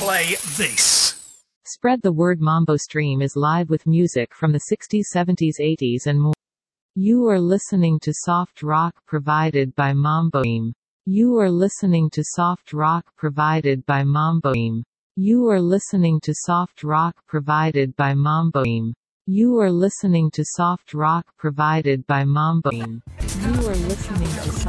play this. Spread the word. Mambo Stream is live with music from the 60s, 70s, 80s and more. You are listening to soft rock provided by Mambo Stream. You are listening to soft rock provided by Mambo Stream. You are listening to soft rock provided by Mambo Stream. You are listening to soft rock provided by Mambo Stream. You are listening to soft